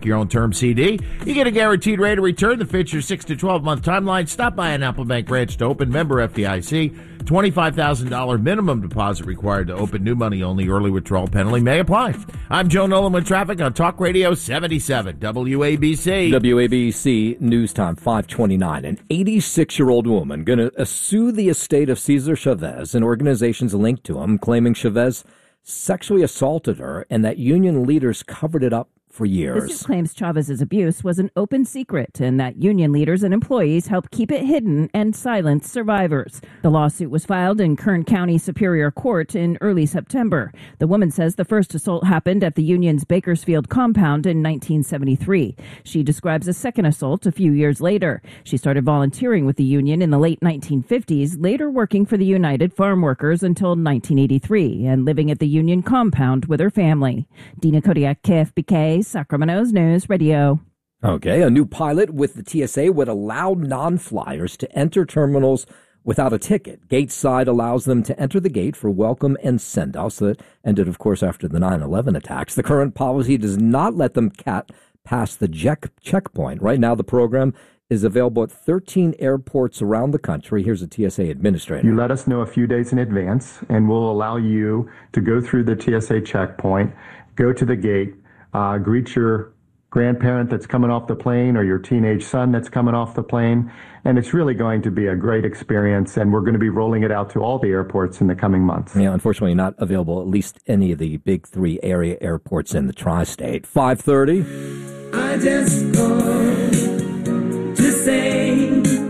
Your own term CD. You get a guaranteed rate of return that fits your 6 to 12-month timeline. Stop by an Apple Bank branch to open. Member FDIC. $25,000 minimum deposit required to open. New money only. Early withdrawal penalty may apply. I'm Joe Nolan with traffic on Talk Radio 77 WABC. WABC News Time 5:29. An 86-year-old woman going to sue the estate of Cesar Chavez and organizations linked to him, claiming Chavez sexually assaulted her and that union leaders covered it up for years. The suit claims Chavez's abuse was an open secret and that union leaders and employees helped keep it hidden and silence survivors. The lawsuit was filed in Kern County Superior Court in early September. The woman says the first assault happened at the union's Bakersfield compound in 1973. She describes a second assault a few years later. She started volunteering with the union in the late 1950s, later working for the United Farm Workers until 1983 and living at the union compound with her family. Dina Kodiak, KFBK, Sacramento's News Radio. Okay, a new pilot with the TSA would allow non-flyers to enter terminals without a ticket. Gateside allows them to enter the gate for welcome and send-offs. That ended, of course, after the 9/11 attacks. The current policy does not let them pass the checkpoint. Right now, the program is available at 13 airports around the country. Here's a TSA administrator. You let us know a few days in advance, and we'll allow you to go through the TSA checkpoint, go to the gate, greet your grandparent that's coming off the plane or your teenage son that's coming off the plane. And it's really going to be a great experience, and we're going to be rolling it out to all the airports in the coming months. Yeah, unfortunately not available at least any of the big three area airports in the tri-state. 5:30. I just called to say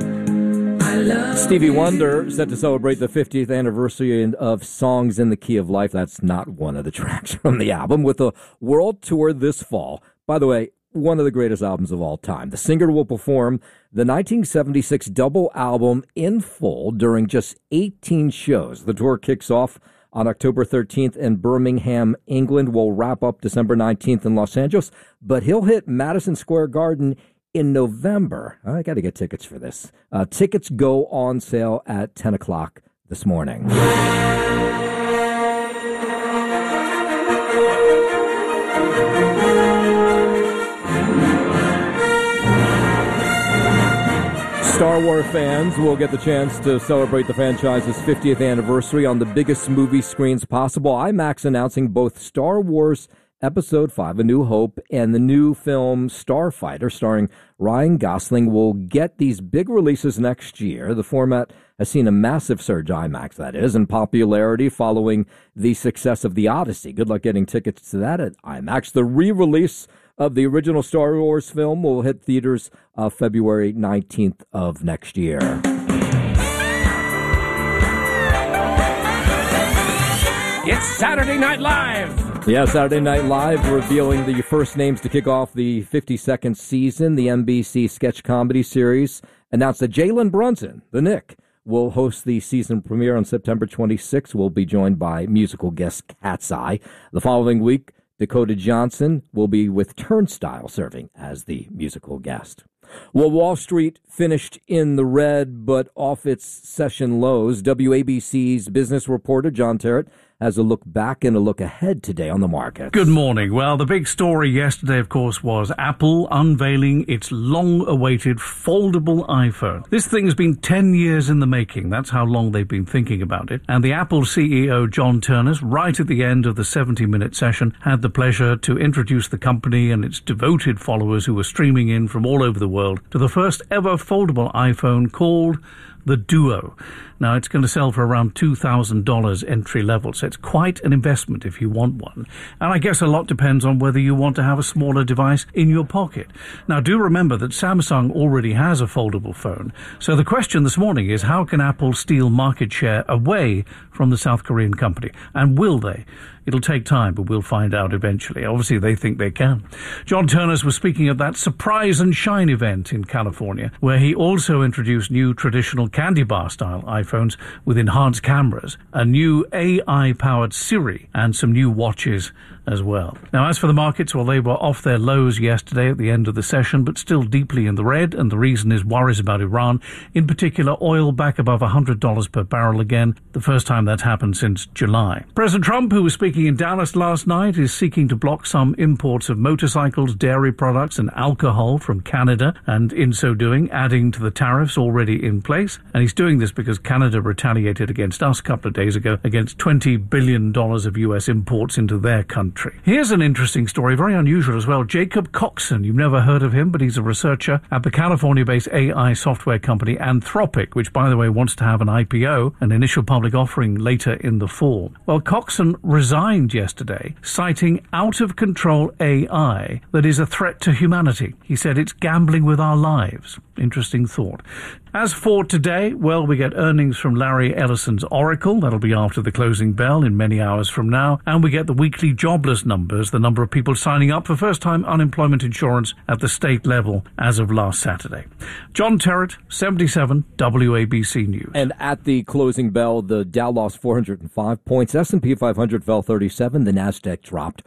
I love Stevie Wonder set to celebrate the 50th anniversary of Songs in the Key of Life. That's not one of the tracks from the album, with a world tour this fall. By the way, one of the greatest albums of all time. The singer will perform the 1976 double album in full during just 18 shows. The tour kicks off on October 13th in Birmingham, England. Will wrap up December 19th in Los Angeles, but he'll hit Madison Square Garden in November. I got to get tickets for this. Tickets go on sale at 10 o'clock this morning. Star Wars fans will get the chance to celebrate the franchise's 50th anniversary on the biggest movie screens possible. IMAX announcing both Star Wars Episode 5, A New Hope, and the new film Starfighter, starring Ryan Gosling, will get these big releases next year. The format has seen a massive surge, IMAX that is, in popularity following the success of The Odyssey. Good luck getting tickets to that at IMAX. The re-release of the original Star Wars film will hit theaters February 19th of next year. It's Saturday Night Live. Yeah, Saturday Night Live revealing the first names to kick off the 52nd season. The NBC sketch comedy series announced that Jalen Brunson, the Nick, will host the season premiere on September 26th. Will be joined by musical guest Cat's Eye. The following week, Dakota Johnson will be with Turnstile serving as the musical guest. Well, Wall Street finished in the red, but off its session lows. WABC's business reporter John Terrett has a look back and a look ahead today on the market. Good morning. Well, the big story yesterday, of course, was Apple unveiling its long-awaited foldable iPhone. This thing's been 10 years in the making. That's how long they've been thinking about it. And the Apple CEO, John Ternus, right at the end of the 70-minute session, had the pleasure to introduce the company and its devoted followers who were streaming in from all over the world to the first ever foldable iPhone called the Duo. Now, it's going to sell for around $2,000 entry level, so it's quite an investment if you want one. And I guess a lot depends on whether you want to have a smaller device in your pocket. Now, do remember that Samsung already has a foldable phone. So the question this morning is, how can Apple steal market share away from the South Korean company? And will they? It'll take time, but we'll find out eventually. Obviously, they think they can. John Ternus was speaking at that Surprise and Shine event in California, where he also introduced new traditional candy bar-style iPhones with enhanced cameras, a new AI AI-powered Siri and some new watches as well. Now, as for the markets, well, they were off their lows yesterday at the end of the session, but still deeply in the red, and the reason is worries about Iran. In particular, oil back above $100 per barrel again, the first time that's happened since July. President Trump, who was speaking in Dallas last night, is seeking to block some imports of motorcycles, dairy products, and alcohol from Canada, and in so doing, adding to the tariffs already in place. And he's doing this because Canada retaliated against us a couple of days ago against $20 billion of U.S. imports into their country. Here's an interesting story, very unusual as well. Jacob Coxon, you've never heard of him, but he's a researcher at the California-based AI software company Anthropic, which, by the way, wants to have an IPO, an initial public offering, later in the fall. Well, Coxon resigned yesterday, citing out-of-control AI that is a threat to humanity. He said it's gambling with our lives. Interesting thought. As for today, well, we get earnings from Larry Ellison's Oracle. That'll be after the closing bell in many hours from now. And we get the weekly jobless numbers, the number of people signing up for first-time unemployment insurance at the state level as of last Saturday. John Terrett, 77 WABC News. And at the closing bell, the Dow lost 405 points. S&P 500 fell 37. The NASDAQ dropped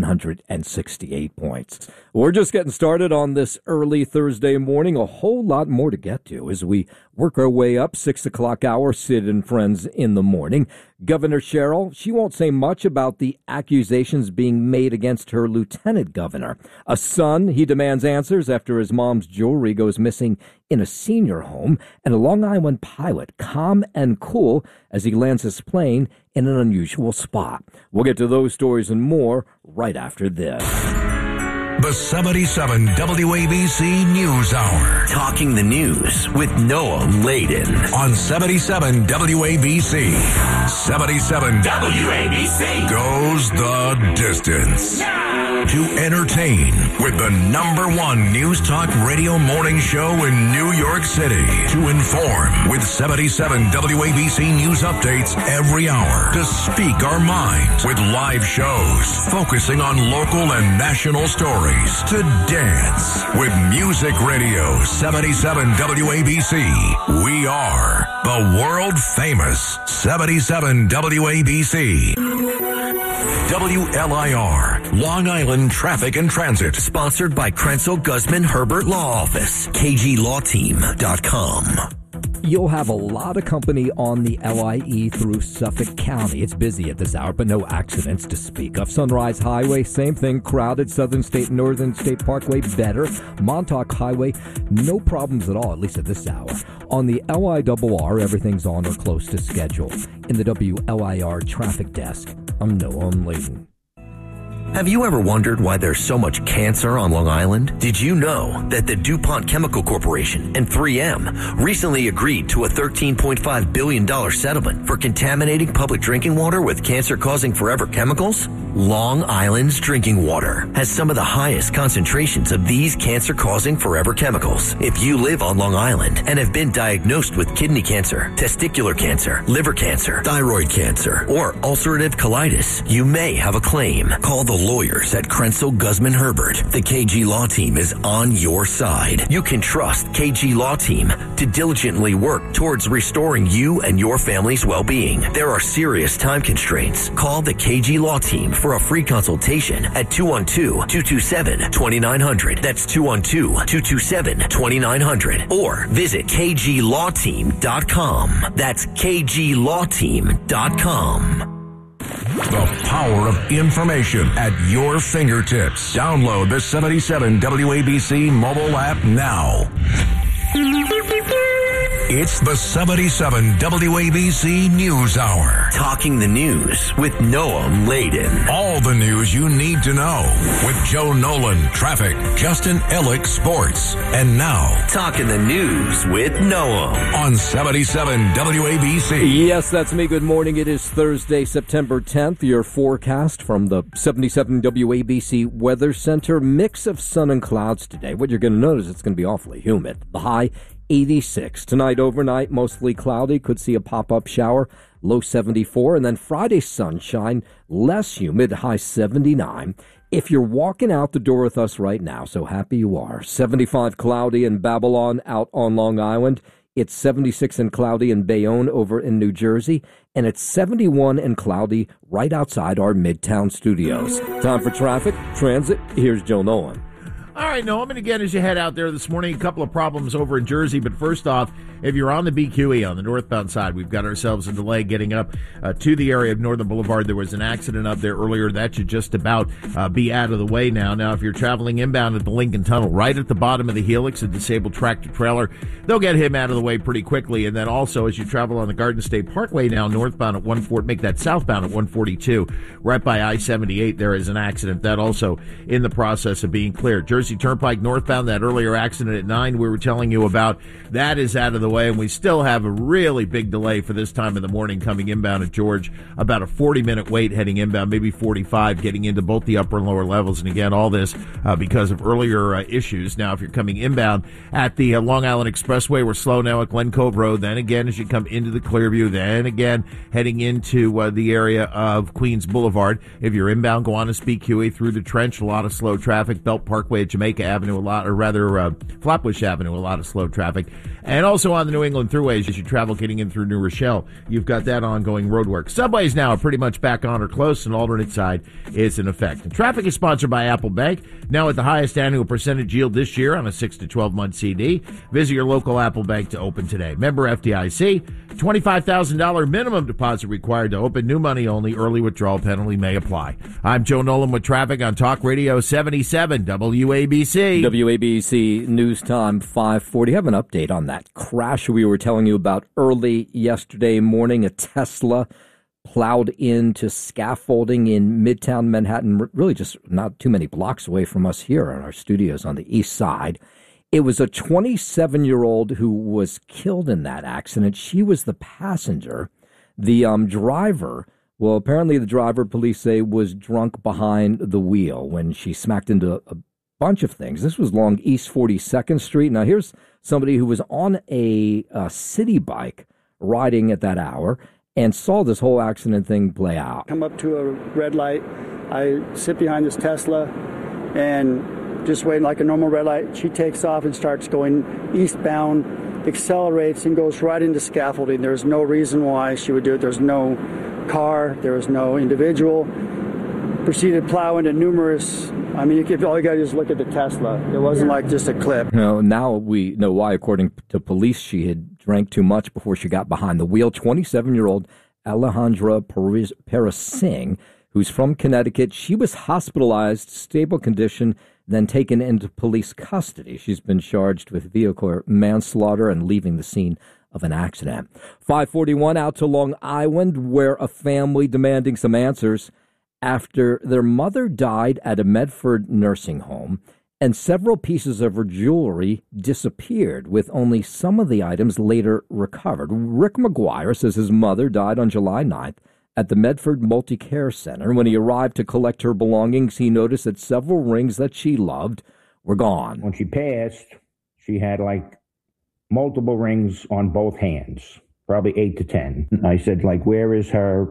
168 points. We're just getting started on this early Thursday morning. A whole lot more to get to as we work our way up. 6 o'clock hour, Sid and Friends in the morning. Governor Cheryl, she won't say much about the accusations being made against her lieutenant governor. A son, he demands answers after his mom's jewelry goes missing in a senior home. And a Long Island pilot, calm and cool as he lands his plane in an unusual spot. We'll get to those stories and more right after this. The 77 WABC News Hour. Talking the news with Noah Layden. On 77 WABC. 77 WABC goes the distance. To entertain with the #1 News Talk Radio morning show in New York City. To inform with 77 WABC News updates every hour. To speak our minds with live shows focusing on local and national stories. To dance with Music Radio 77 WABC. We are the world famous 77 WABC. WLIR, Long Island Traffic and Transit. Sponsored by Krenzel Guzman Herbert Law Office. KGLawTeam.com. You'll have a lot of company on the LIE through Suffolk County. It's busy at this hour, but no accidents to speak of. Sunrise Highway, same thing. Crowded. Southern State, Northern State Parkway, better. Montauk Highway, no problems at all, at least at this hour. On the LIRR, everything's on or close to schedule. In the WLIR traffic desk, I'm Noah Layden. Have you ever wondered why there's so much cancer on Long Island? Did you know that the DuPont Chemical Corporation and 3M recently agreed to a $13.5 billion settlement for contaminating public drinking water with cancer-causing forever chemicals? Long Island's drinking water has some of the highest concentrations of these cancer-causing forever chemicals. If you live on Long Island and have been diagnosed with kidney cancer, testicular cancer, liver cancer, thyroid cancer, or ulcerative colitis, you may have a claim. Call the lawyers at Krenzel Guzman Herbert. The KG Law Team is on your side. You can trust KG Law Team to diligently work towards restoring you and your family's well-being. There are serious time constraints. Call the KG Law Team for a free consultation at 212-227-2900. That's 212-227-2900. Or visit KGLawTeam.com. That's KGLawTeam.com. The power of information at your fingertips. Download the 77 WABC mobile app now. It's the 77 WABC News Hour. Talking the news with Noah Layden. All the news you need to know with Joe Nolan, traffic, Justin Ellick, sports. And now, Talking the news with Noah on 77 WABC. Yes, that's me. Good morning. It is Thursday, September 10th. Your forecast from the 77 WABC Weather Center. Mix of sun and clouds today. What you're going to notice, it's going to be awfully humid. The high 86. Tonight overnight, mostly cloudy. Could see a pop-up shower. Low 74. And then Friday sunshine, less humid, high 79. If you're walking out the door with us right now, so happy you are. 75 cloudy in Babylon out on Long Island. It's 76 and cloudy in Bayonne over in New Jersey, and it's 71 and cloudy right outside our Midtown studios. Time for traffic, transit. Here's Joe Nolan. All right, Noam, and again, as you head out there this morning, a couple of problems over in Jersey. But first off, if you're on the BQE on the northbound side, we've got ourselves a delay getting up to the area of Northern Boulevard. There was an accident up there earlier. That should just about be out of the way now. Now, if you're traveling inbound at the Lincoln Tunnel, right at the bottom of the Helix, a disabled tractor-trailer, they'll get him out of the way pretty quickly. And then also, as you travel on the Garden State Parkway now, northbound at 140, make that southbound at 142, right by I-78, there is an accident. That also in the process of being cleared. Jersey Turnpike northbound, that earlier accident at 9 we were telling you about, that is out of the way, and we still have a really big delay for this time of the morning coming inbound at George. About a 40-minute wait heading inbound, maybe 45, getting into both the upper and lower levels. And again, all this because of earlier issues. Now, if you're coming inbound at the Long Island Expressway, we're slow now at Glen Cove Road. Then again, as you come into the Clearview, then again, heading into the area of Queens Boulevard. If you're inbound, go on to BQE through the Trench, a lot of slow traffic. Belt Parkway at Jamaica Avenue, Flatbush Avenue, a lot of slow traffic. And also on the New England Thruways, as you travel getting in through New Rochelle, you've got that ongoing roadwork. Subways now are pretty much back on or close, and alternate side is in effect. And traffic is sponsored by Apple Bank, now at the highest annual percentage yield this year on a 6 to 12-month CD. Visit your local Apple Bank to open today. Member FDIC, $25,000 minimum deposit required to open. New money only. Early withdrawal penalty may apply. I'm Joe Nolan with traffic on Talk Radio 77 WABC. WABC News Time 540. Have an update on that crash we were telling you about early yesterday morning. A Tesla plowed into scaffolding in Midtown Manhattan, really just not too many blocks away from us here in our studios on the east side. It was a 27-year-old who was killed in that accident. She was the passenger. The driver, well, apparently the driver, police say, was drunk behind the wheel when she smacked into a bunch of things. This was along East 42nd Street. Now, here's somebody who was on a city bike riding at that hour and saw this whole accident thing play out. Come up to a red light. I sit behind this Tesla and just waiting like a normal red light. She takes off and starts going eastbound, accelerates and goes right into scaffolding. There's no reason why she would do it. There's no car. There was no individual. Proceeded to plow into numerous. I mean, all you got to do is look at the Tesla. It wasn't like just a clip. Now we know why. According to police, she had drank too much before she got behind the wheel. 27-year-old Alejandra Perez Singh, who's from Connecticut. She was hospitalized, stable condition, then taken into police custody. She's been charged with vehicular manslaughter and leaving the scene of an accident. 541 out to Long Island, where a family demanding some answers after their mother died at a Medford nursing home and several pieces of her jewelry disappeared, with only some of the items later recovered. Rick McGuire says his mother died on July 9th at the Medford Multi-Care Center. When he arrived to collect her belongings, he noticed that several rings that she loved were gone. When she passed, she had like multiple rings on both hands, probably 8 to 10. I said, where is her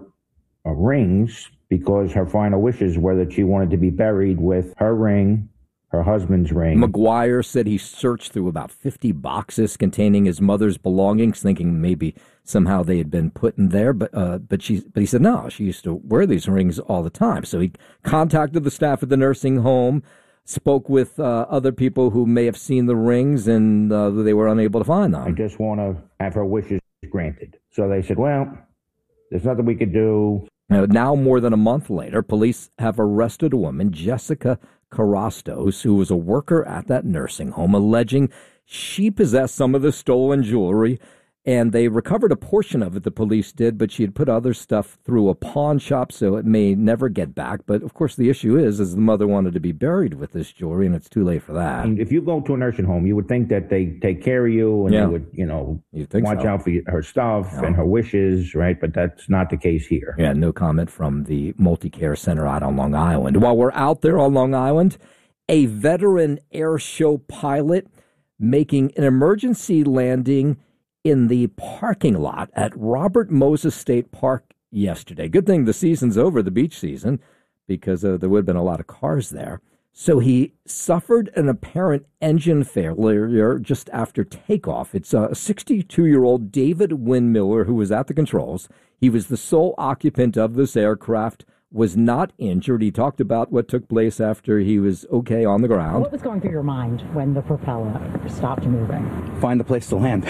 rings? Because her final wishes were that she wanted to be buried with her ring, her husband's ring. McGuire said he searched through about 50 boxes containing his mother's belongings, thinking maybe somehow they had been put in there. But he said no, she used to wear these rings all the time. So he contacted the staff at the nursing home, spoke with other people who may have seen the rings, and they were unable to find them. I just want to have her wishes granted. So they said, well, there's nothing we could do. Now, more than a month later, police have arrested a woman, Jessica Carrastos, who was a worker at that nursing home, alleging she possessed some of the stolen jewelry, and they recovered a portion of it, the police did, but she had put other stuff through a pawn shop, so it may never get back. But, of course, the issue is the mother wanted to be buried with this jewelry, and it's too late for that. And if you go to a nursing home, you would think that they take care of you, and they would, watch out for her stuff and her wishes, right? But that's not the case here. Yeah, no comment from the Multi-Care Center out on Long Island. While we're out there on Long Island, a veteran air show pilot making an emergency landing in the parking lot at Robert Moses State Park yesterday. Good thing the season's over, the beach season, because there would have been a lot of cars there. So he suffered an apparent engine failure just after takeoff. It's a 62-year-old David Windmiller who was at the controls. He was the sole occupant of this aircraft, was not injured. He talked about what took place after he was okay on the ground. What was going through your mind when the propeller stopped moving? Find a place to land.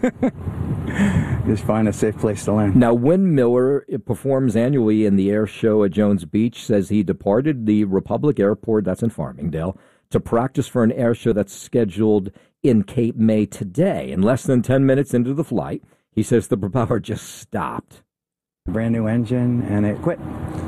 Just find a safe place to land. Now, Windmiller performs annually in the air show at Jones Beach, says he departed the Republic Airport, that's in Farmingdale, to practice for an air show that's scheduled in Cape May today. In less than 10 minutes into the flight, he says the propeller just stopped. Brand new engine, and it quit.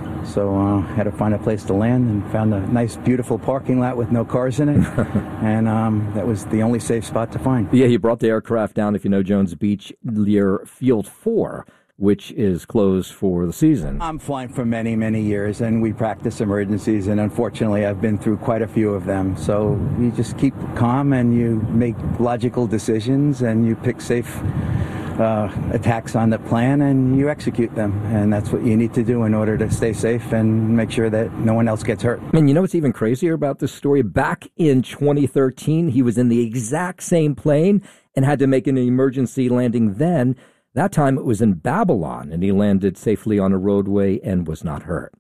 So had to find a place to land and found a nice, beautiful parking lot with no cars in it. And that was the only safe spot to find. Yeah, he brought the aircraft down, if you know Jones Beach, near Field 4, which is closed for the season. I'm flying for many, many years, and we practice emergencies, and unfortunately I've been through quite a few of them. So you just keep calm, and you make logical decisions, and you pick safe attacks on the plan, and you execute them. And that's what you need to do in order to stay safe and make sure that no one else gets hurt. And you know what's even crazier about this story? Back in 2013, he was in the exact same plane and had to make an emergency landing then. That time it was in Babylon, and he landed safely on a roadway and was not hurt.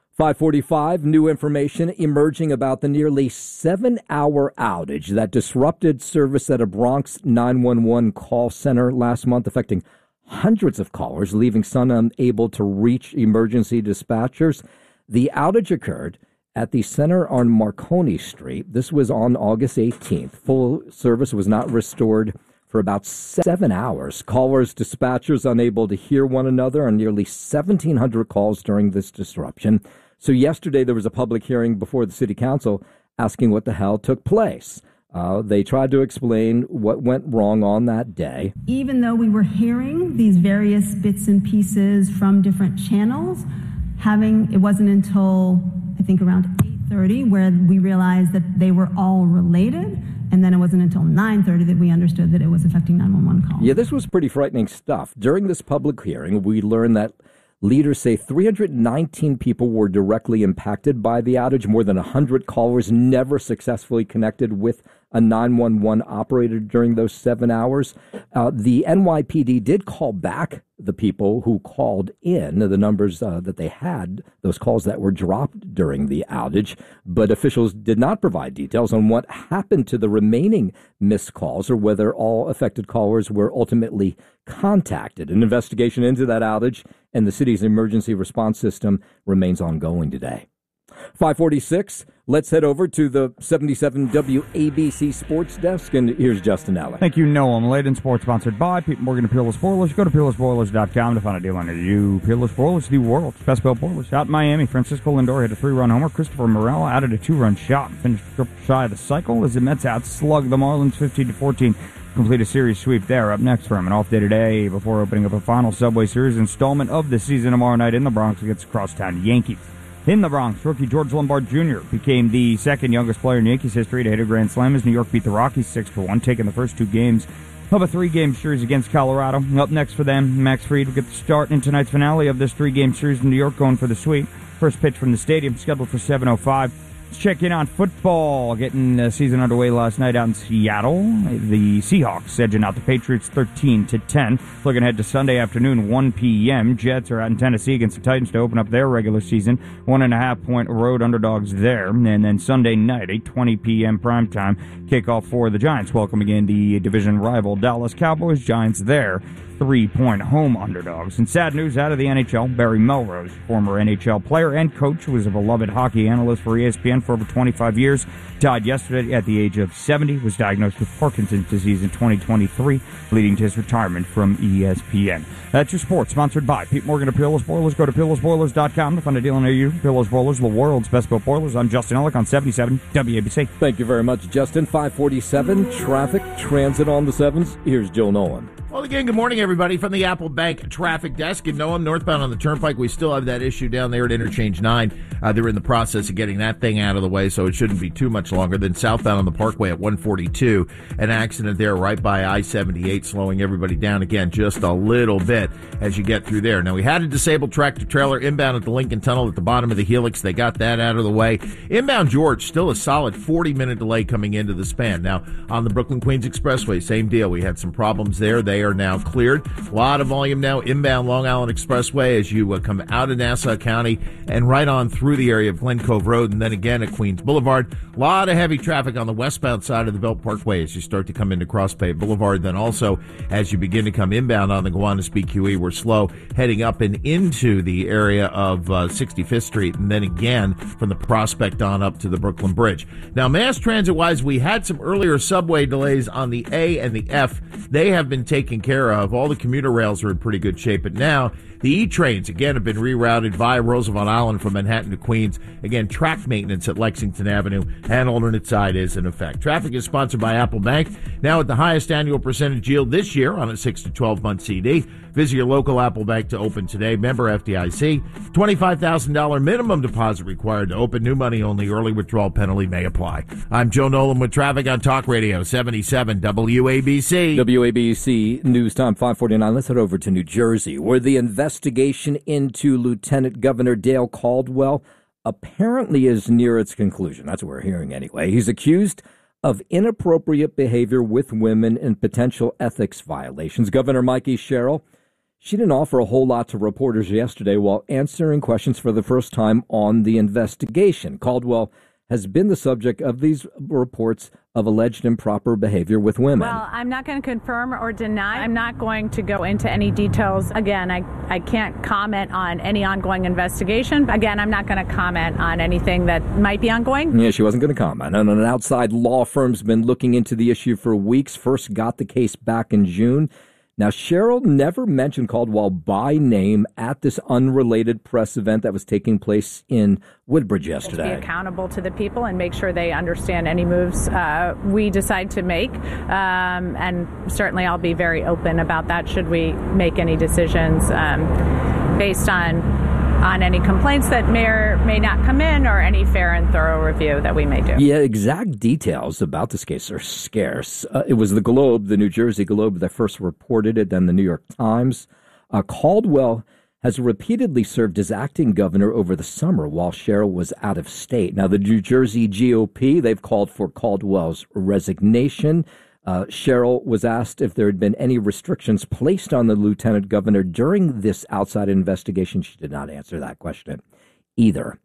5:45, new information emerging about the nearly 7-hour outage that disrupted service at a Bronx 911 call center last month, affecting hundreds of callers, leaving some unable to reach emergency dispatchers. The outage occurred at the center on Marconi Street. This was on August 18th. Full service was not restored for about 7 hours. Callers, dispatchers unable to hear one another on nearly 1,700 calls during this disruption. So yesterday there was a public hearing before the city council asking what the hell took place. They tried to explain what went wrong on that day. Even though we were hearing these various bits and pieces from different channels, it wasn't until I think around 8:30 where we realized that they were all related. And then it wasn't until 9:30 that we understood that it was affecting 911 calls. Yeah, this was pretty frightening stuff. During this public hearing, we learned that leaders say 319 people were directly impacted by the outage. More than 100 callers never successfully connected with a 911 operator during those 7 hours. The NYPD did call back the people who called in, the numbers that they had, those calls that were dropped during the outage, but officials did not provide details on what happened to the remaining missed calls or whether all affected callers were ultimately contacted. An investigation into that outage and the city's emergency response system remains ongoing today. 5:46, let's head over to the 77 WABC Sports Desk, and here's Justin Allen. Thank you, Noam. Laden Sports sponsored by Pete Morgan and Peerless Boilers. Go to peerlessboilers.com to find a deal under you. Peerless Boilers, the world's best built boilers. Out in Miami, Francisco Lindor hit a 3-run homer. Christopher Morel added a 2-run shot and finished shy of the cycle as the Mets outslugged the Marlins 15-14. Complete a series sweep there. Up next from an off day today before opening up a final Subway Series installment of the season tomorrow night in the Bronx against crosstown Yankees. In the Bronx, rookie George Lombard Jr. became the second youngest player in Yankees history to hit a Grand Slam as New York beat the Rockies 6-1, taking the first 2 games of a 3-game series against Colorado. Up next for them, Max Fried will get the start in tonight's finale of this 3-game series in New York, going for the sweep. First pitch from the stadium, scheduled for 7:05. Let's check in on football. Getting the season underway last night out in Seattle. The Seahawks edging out the Patriots 13-10. Looking ahead to Sunday afternoon, 1 p.m. Jets are out in Tennessee against the Titans to open up their regular season. 1.5-point road underdogs there. And then Sunday night, 8:20 p.m. primetime kickoff for the Giants. Welcoming in the division rival Dallas Cowboys. Giants there. 3-point home underdogs. And sad news out of the NHL, Barry Melrose, former NHL player and coach, who was a beloved hockey analyst for ESPN for over 25 years, died yesterday at the age of 70, was diagnosed with Parkinson's disease in 2023, leading to his retirement from ESPN. That's your sports, sponsored by Pete Morgan of Peerless Boilers. Go to peerlessboilers.com to find a deal near you. Peerless Boilers, the world's best built boilers. I'm Justin Ellick on 77 WABC. Thank you very much, Justin. 5:47, traffic, transit on the 7s. Here's Joe Nolan. Well, again, good morning, everybody, from the Apple Bank Traffic Desk in Noam, northbound on the Turnpike. We still have that issue down there at Interchange 9. They're in the process of getting that thing out of the way, so it shouldn't be too much longer. Then southbound on the Parkway at 142, an accident there right by I-78, slowing everybody down again just a little bit as you get through there. Now, we had a disabled tractor-trailer inbound at the Lincoln Tunnel at the bottom of the Helix. They got that out of the way. Inbound George, still a solid 40-minute delay coming into the span. Now, on the Brooklyn-Queens Expressway, same deal. We had some problems there. They are now cleared. A lot of volume now inbound Long Island Expressway as you come out of Nassau County and right on through the area of Glen Cove Road and then again at Queens Boulevard. A lot of heavy traffic on the westbound side of the Belt Parkway as you start to come into Cross Bay Boulevard. Then also as you begin to come inbound on the Gowanus BQE, we're slow heading up and into the area of 65th Street and then again from the Prospect on up to the Brooklyn Bridge. Now, mass transit-wise, we had some earlier subway delays on the A and the F. They have been taken care of. All the commuter rails are in pretty good shape, but now the E-trains, again, have been rerouted via Roosevelt Island from Manhattan to Queens. Again, track maintenance at Lexington Avenue and alternate side is in effect. Traffic is sponsored by Apple Bank, now at the highest annual percentage yield this year on a 6 to 12-month CD. Visit your local Apple Bank to open today. Member FDIC. $25,000 minimum deposit required to open. New money only. Early withdrawal penalty may apply. I'm Joe Nolan with traffic on Talk Radio 77 WABC. WABC News Time 549. Let's head over to New Jersey, where the investigation into Lieutenant Governor Dale Caldwell apparently is near its conclusion. That's what we're hearing anyway. He's accused of inappropriate behavior with women and potential ethics violations. Governor Mikey Sherrill, she didn't offer a whole lot to reporters yesterday while answering questions for the first time on the investigation. Caldwell has been the subject of these reports of alleged improper behavior with women. Well, I'm not going to confirm or deny. I'm not going to go into any details. Again, I can't comment on any ongoing investigation. Again, I'm not going to comment on anything that might be ongoing. Yeah, she wasn't going to comment. And an outside law firm's been looking into the issue for weeks. First got the case back in June. Now, Cheryl never mentioned Caldwell by name at this unrelated press event that was taking place in Woodbridge yesterday. To be accountable to the people and make sure they understand any moves we decide to make. And certainly I'll be very open about that should we make any decisions based on any complaints that may or may not come in or any fair and thorough review that we may do. Yeah, exact details about this case are scarce. It was the Globe, the New Jersey Globe, that first reported it, then the New York Times. Caldwell has repeatedly served as acting governor over the summer while Cheryl was out of state. Now, the New Jersey GOP, they've called for Caldwell's resignation. Cheryl was asked if there had been any restrictions placed on the lieutenant governor during this outside investigation. She did not answer that question either.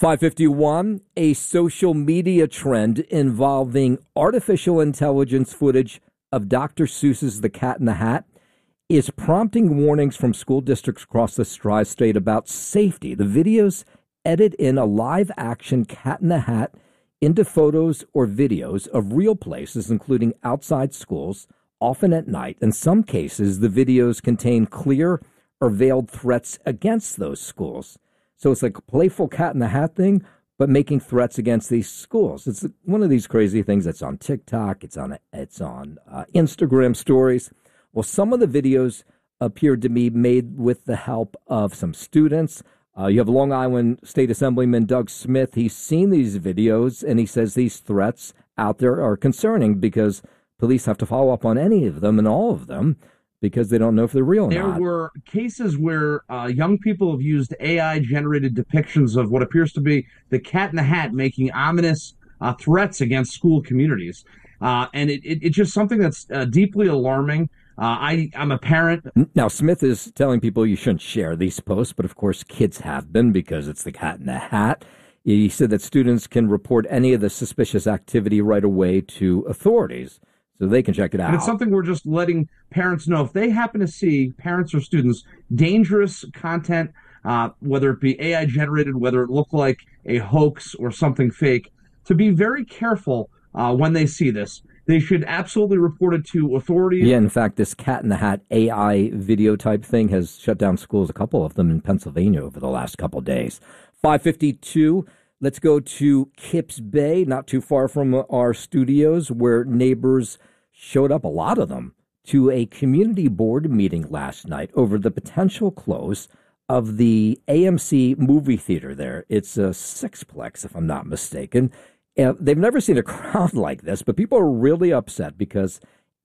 551, a social media trend involving artificial intelligence footage of Dr. Seuss's The Cat in the Hat is prompting warnings from school districts across the tri-state about safety. The videos edit in a live-action Cat in the Hat into photos or videos of real places, including outside schools, often at night. In some cases, the videos contain clear or veiled threats against those schools. So it's like a playful Cat in the Hat thing, but making threats against these schools. It's one of these crazy things that's on TikTok. It's on Instagram stories. Well, some of the videos appeared to be made with the help of some students. You have Long Island State Assemblyman Doug Smith. He's seen these videos, and he says these threats out there are concerning because police have to follow up on any of them and all of them because they don't know if they're real or not. There were cases where young people have used AI-generated depictions of what appears to be the Cat in the Hat making ominous threats against school communities. And it's just something that's deeply alarming. I'm a parent. Now, Smith is telling people you shouldn't share these posts, but of course kids have been because it's the Cat in the Hat. He said that students can report any of the suspicious activity right away to authorities so they can check it out. And it's something we're just letting parents know. If they happen to see, parents or students, dangerous content, whether it be AI generated, whether it look like a hoax or something fake, to be very careful when they see this. They should absolutely report it to authorities. Yeah, in fact, this Cat in the Hat AI video type thing has shut down schools, a couple of them in Pennsylvania over the last couple of days. 552, let's go to Kips Bay, not too far from our studios, where neighbors showed up, a lot of them, to a community board meeting last night over the potential close of the AMC movie theater there. It's a sixplex, if I'm not mistaken. They've never seen a crowd like this, but people are really upset because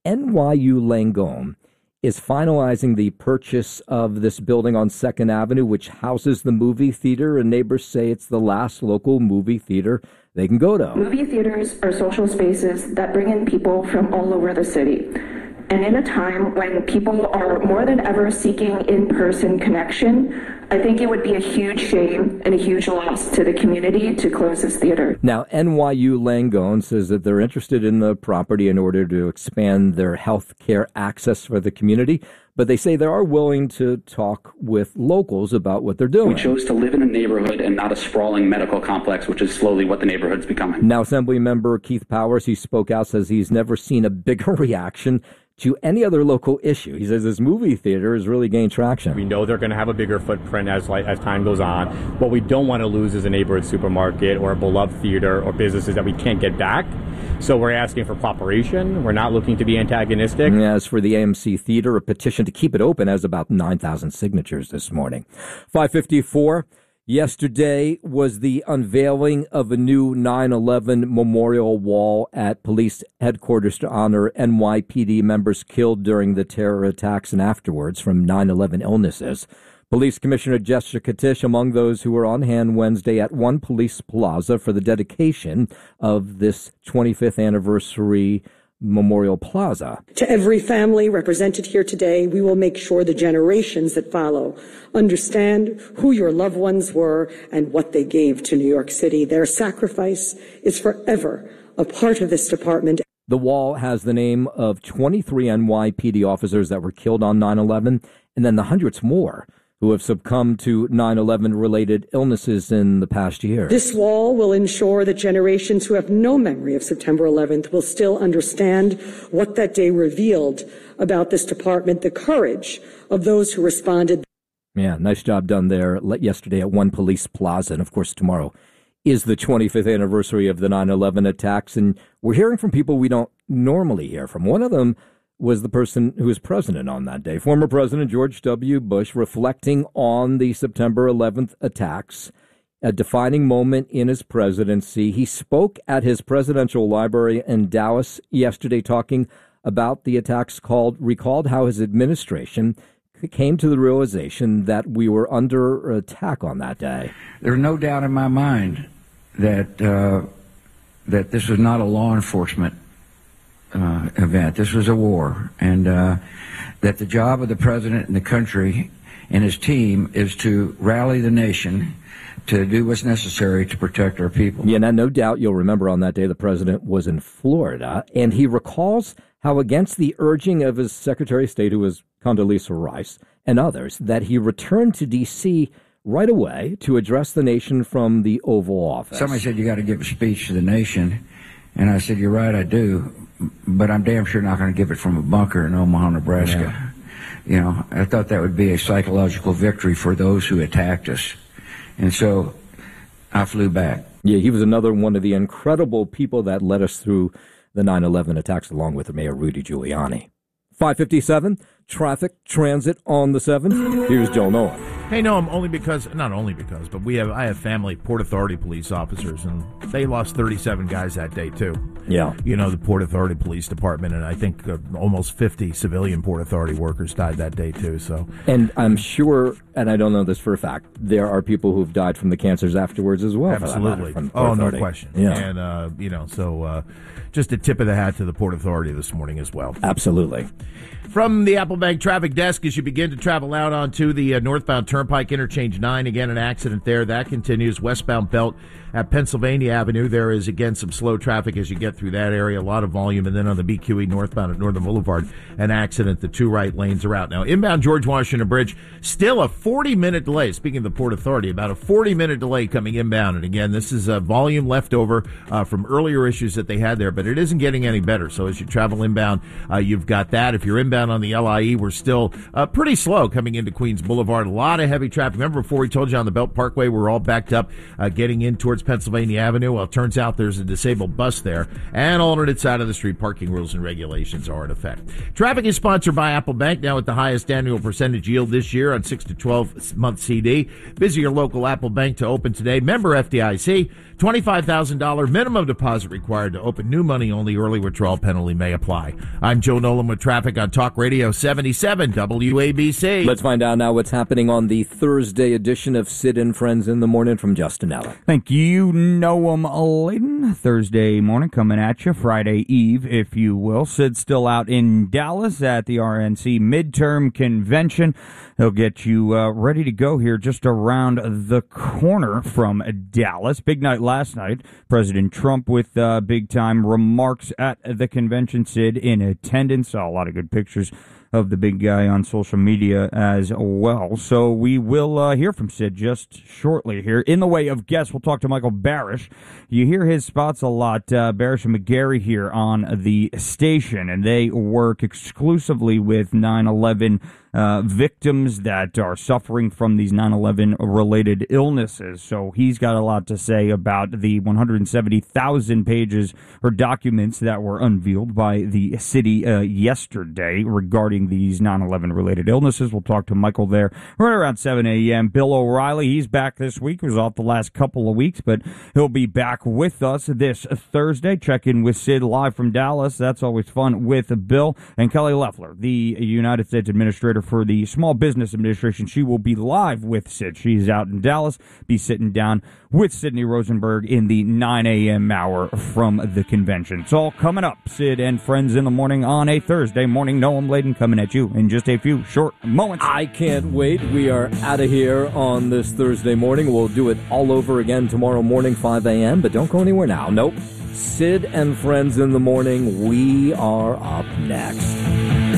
NYU Langone is finalizing the purchase of this building on 2nd Avenue, which houses the movie theater, and neighbors say it's the last local movie theater they can go to. Movie theaters are social spaces that bring in people from all over the city. And in a time when people are more than ever seeking in-person connection, I think it would be a huge shame and a huge loss to the community to close this theater. Now, NYU Langone says that they're interested in the property in order to expand their health care access for the community, but they say they are willing to talk with locals about what they're doing. We chose to live in a neighborhood and not a sprawling medical complex, which is slowly what the neighborhood's becoming. Now, Assemblymember Keith Powers, he spoke out, says he's never seen a bigger reaction to any other local issue. He says this movie theater has really gained traction. We know they're going to have a bigger footprint as time goes on. What we don't want to lose is a neighborhood supermarket or a beloved theater or businesses that we can't get back. So we're asking for cooperation. We're not looking to be antagonistic. As for the AMC Theater, a petition to keep it open has about 9,000 signatures this morning. 5:54. Yesterday was the unveiling of a new 9/11 memorial wall at police headquarters to honor NYPD members killed during the terror attacks and afterwards from 9/11 illnesses. Police Commissioner Jessica Tisch among those who were on hand Wednesday at One Police Plaza for the dedication of this 25th anniversary Memorial Plaza. To every family represented here today, we will make sure the generations that follow understand who your loved ones were and what they gave to New York City. Their sacrifice is forever a part of this department. The wall has the name of 23 NYPD officers that were killed on 9/11 and then the hundreds more who have succumbed to 9/11 related illnesses in the past year. This wall will ensure that generations who have no memory of September 11th will still understand what that day revealed about this department, the courage of those who responded. Yeah, nice job done there yesterday at One Police Plaza. And of course, tomorrow is the 25th anniversary of the 9/11 attacks. And we're hearing from people we don't normally hear from. One of them was the person who was president on that day, former President George W. Bush, reflecting on the September 11th attacks, a defining moment in his presidency. He spoke at his presidential library in Dallas yesterday talking about the attacks, recalled how his administration came to the realization that we were under attack on that day. There's no doubt in my mind that that this was not a law enforcement event. This was a war, and that the job of the president and the country and his team is to rally the nation to do what's necessary to protect our people. Yeah, now, no doubt you'll remember on that day the president was in Florida, and he recalls how against the urging of his Secretary of State, who was Condoleezza Rice, and others, that he returned to D.C. right away to address the nation from the Oval Office. Somebody said, you got to give a speech to the nation, and I said, you're right, I do, but I'm damn sure not going to give it from a bunker in Omaha, Nebraska. Yeah. You know, I thought that would be a psychological victory for those who attacked us. And so I flew back. Yeah, he was another one of the incredible people that led us through the 9/11 attacks, along with Mayor Rudy Giuliani. 5:57, traffic, transit on the 7th. Here's Joe Noah. Hey, no, not only because, but I have family Port Authority police officers, and they lost 37 guys that day, too. Yeah. You know, the Port Authority Police Department, and I think almost 50 civilian Port Authority workers died that day, too. So, and I'm sure, and I don't know this for a fact, there are people who've died from the cancers afterwards as well. Absolutely. From oh, Authority. No question. Yeah. And, just a tip of the hat to the Port Authority this morning as well. Absolutely. From the Apple Bank traffic desk, as you begin to travel out onto the northbound Turnpike Interchange 9, again, an accident there. That continues westbound belt at Pennsylvania Avenue. There is, again, some slow traffic as you get through that area, a lot of volume. And then on the BQE northbound at Northern Boulevard, an accident. The two right lanes are out. Now, inbound George Washington Bridge, still a 40-minute delay. Speaking of the Port Authority, about a 40-minute delay coming inbound. And again, this is volume left over from earlier issues that they had there, but it isn't getting any better. So as you travel inbound, you've got that. If you're inbound on the LIE, we're still pretty slow coming into Queens Boulevard. A lot of of heavy traffic. Remember before we told you on the Belt Parkway, we're all backed up getting in towards Pennsylvania Avenue? Well, it turns out there's a disabled bus there, and alternate side of the street parking rules and regulations are in effect. Traffic is sponsored by Apple Bank, now with the highest annual percentage yield this year on 6 to 12-month CD. Visit your local Apple Bank to open today. Member FDIC. $25,000 minimum deposit required to open. New money only. Early withdrawal penalty may apply. I'm Joe Nolan with traffic on Talk Radio 77 WABC. Let's find out now what's happening on the Thursday edition of Sid and Friends in the Morning from Justin Eller. Thank you, Noam Layden. Thursday morning coming at you, Friday Eve, if you will. Sid's still out in Dallas at the RNC midterm convention. He'll get you ready to go here just around the corner from Dallas. Big night last night. President Trump with big-time remarks at the convention. Sid in attendance. Saw a lot of good pictures of the big guy on social media as well. So we will hear from Sid just shortly here. In the way of guests, we'll talk to Michael Barish. You hear his spots a lot. Barish and McGarry here on the station, and they work exclusively with 9/11 victims that are suffering from these 9/11 related illnesses. So he's got a lot to say about the 170,000 pages or documents that were unveiled by the city yesterday regarding these 9/11 related illnesses. We'll talk to Michael there right around 7 a.m. Bill O'Reilly, he's back this week. He was off the last couple of weeks, but he'll be back with us this Thursday. Check in with Sid live from Dallas. That's always fun with Bill. And Kelly Loeffler, the United States Administrator for the Small Business Administration. She will be live with Sid. She's out in Dallas, be sitting down with Sidney Rosenberg in the 9 a.m. hour from the convention. It's all coming up. Sid and Friends in the Morning on a Thursday morning. Noam Layden coming at you in just a few short moments. I can't wait. We are out of here on this Thursday morning. We'll do it all over again tomorrow morning, 5 a.m., but don't go anywhere now. Nope. Sid and Friends in the Morning. We are up next.